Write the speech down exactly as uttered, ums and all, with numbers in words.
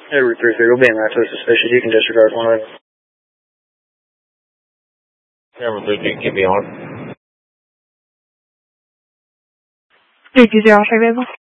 Hey, Route three three, we'll be in right suspicious. You can disregard one of them. Number three three, keep me on. three two zero, available.